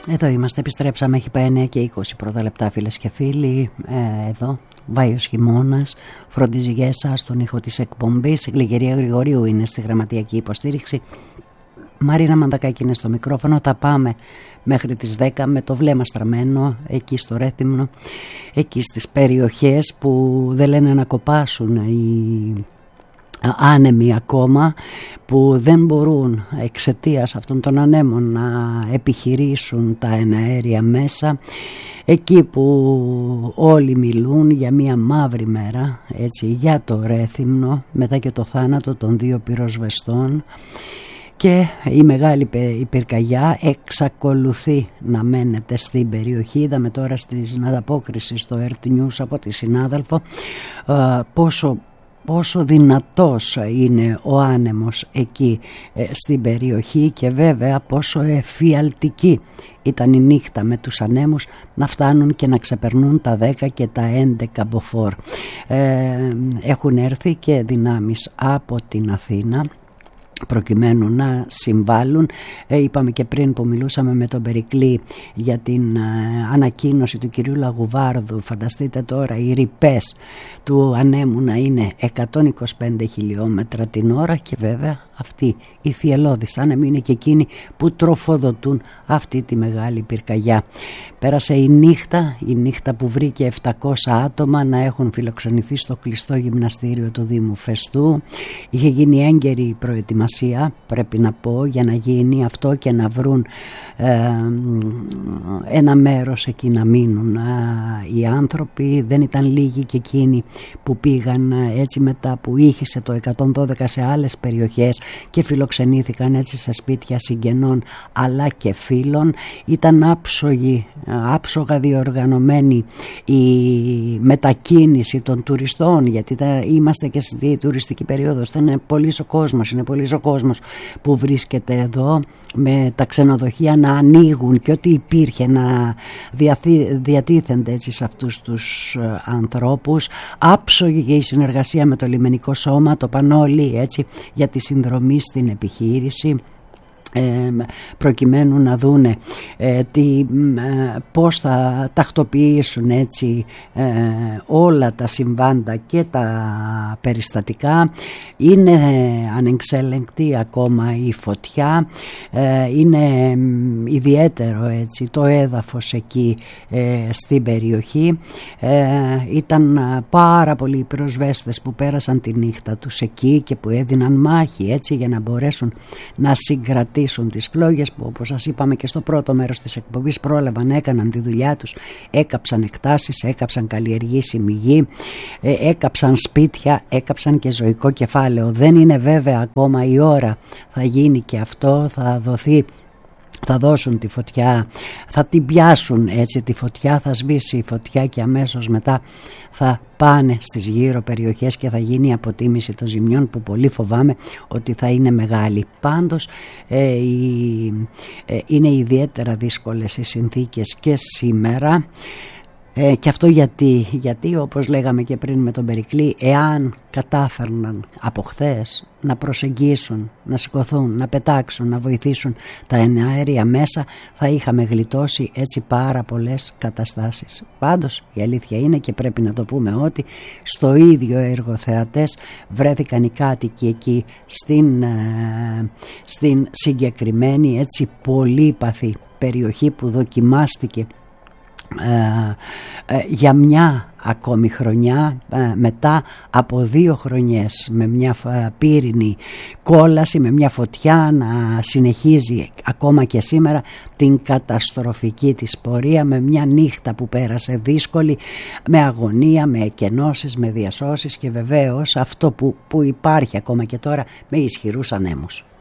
Εδώ είμαστε, επιστρέψαμε, έχει πάει 9 και 20 πρώτα λεπτά, φίλες και φίλοι. Εδώ, Βάιος χειμώνας, φροντίζει για εσάς τον ήχο της εκπομπής. Η Γλυκερία Γρηγορίου είναι στη γραμματιακή υποστήριξη. Μαρίνα Μανδακάκη είναι στο μικρόφωνο. Θα πάμε μέχρι τις 10 με το βλέμμα στραμμένο εκεί στο Ρέθυμνο, εκεί στις περιοχές που δεν λένε να κοπάσουν οι άνεμοι ακόμα, που δεν μπορούν εξαιτίας αυτών των ανέμων να επιχειρήσουν τα εναέρια μέσα, εκεί που όλοι μιλούν για μια μαύρη μέρα, έτσι, για το Ρέθυμνο μετά και το θάνατο των 2 πυροσβεστών. Και η μεγάλη πυρκαγιά εξακολουθεί να μένεται στην περιοχή. Είδαμε τώρα στην ανταπόκριση στο Earth News από τη συνάδελφο πόσο δυνατός είναι ο άνεμος εκεί στην περιοχή, και βέβαια πόσο εφιαλτική ήταν η νύχτα με τους ανέμους να φτάνουν και να ξεπερνούν τα 10 και τα 11 μποφόρ. Έχουν έρθει και δυνάμεις από την Αθήνα προκειμένου να συμβάλλουν. Είπαμε και πριν που μιλούσαμε με τον Περικλή για την ανακοίνωση του κυρίου Λαγουβάρδου. Φανταστείτε τώρα οι ρηπές του ανέμου να είναι 125 χιλιόμετρα την ώρα, και βέβαια αυτοί οι θυελλώδεις άνεμοι είναι και εκείνοι που τροφοδοτούν αυτή τη μεγάλη πυρκαγιά. Πέρασε η νύχτα που βρήκε 700 άτομα να έχουν φιλοξενηθεί στο κλειστό γυμναστήριο του Δήμου Φεστού. Είχε γίνει έγκαιρη προετοιμασία, πρέπει να πω, για να γίνει αυτό και να βρουν ένα μέρος εκεί να μείνουν οι άνθρωποι. Δεν ήταν λίγοι και εκείνοι που πήγαν έτσι μετά που ήχησε το 112 σε άλλες περιοχές και φιλοξενήθηκαν έτσι σε σπίτια συγγενών αλλά και φίλων. Ήταν άψογα διοργανωμένη η μετακίνηση των τουριστών, γιατί είμαστε και στη τουριστική περίοδος. Είναι πολύς ο κόσμος που βρίσκεται εδώ, με τα ξενοδοχεία να ανοίγουν και ό,τι υπήρχε να διατίθενται έτσι σε αυτούς τους ανθρώπους. Άψογη και η συνεργασία με το λιμενικό σώμα, το Πανόλι, έτσι, για τη συνδρομή στην επιχείρηση, προκειμένου να δούνε πώς θα τακτοποιήσουν έτσι όλα τα συμβάντα και τα περιστατικά. Είναι ανεξέλεγκτη ακόμα η φωτιά, είναι ιδιαίτερο έτσι το έδαφος εκεί στην περιοχή. Ήταν πάρα πολλοί πυροσβέστες που πέρασαν τη νύχτα τους εκεί και που έδιναν μάχη έτσι για να μπορέσουν να συγκρατήσουν τις φλόγες που, όπως σας είπαμε και στο πρώτο μέρος της εκπομπής, πρόλαβαν, έκαναν τη δουλειά τους, έκαψαν εκτάσεις, έκαψαν καλλιεργήσιμη γη, έκαψαν σπίτια, έκαψαν και ζωικό κεφάλαιο. Δεν είναι βέβαια ακόμα η ώρα, θα γίνει και αυτό, θα δώσουν τη φωτιά, θα την πιάσουν έτσι τη φωτιά, θα σβήσει η φωτιά και αμέσως μετά θα πάνε στις γύρω περιοχές και θα γίνει η αποτίμηση των ζημιών, που πολύ φοβάμαι ότι θα είναι μεγάλη. Πάντως είναι ιδιαίτερα δύσκολες οι συνθήκες και σήμερα. Και αυτό γιατί όπως λέγαμε και πριν με τον Περικλή, εάν κατάφερναν από χθες να προσεγγίσουν, να σηκωθούν, να πετάξουν, να βοηθήσουν τα εναέρια μέσα, θα είχαμε γλιτώσει έτσι πάρα πολλές καταστάσεις. Πάντως η αλήθεια είναι, και πρέπει να το πούμε, ότι στο ίδιο εργοθεατές βρέθηκαν οι κάτοικοι εκεί στην συγκεκριμένη έτσι πολύπαθη περιοχή που δοκιμάστηκε για μια ακόμη χρονιά, μετά από 2 χρονιές με μια πύρινη κόλαση, με μια φωτιά να συνεχίζει ακόμα και σήμερα την καταστροφική της πορεία, με μια νύχτα που πέρασε δύσκολη, με αγωνία, με εκενώσεις, με διασώσεις και βεβαίως αυτό που υπάρχει ακόμα και τώρα, με ισχυρούς ανέμους.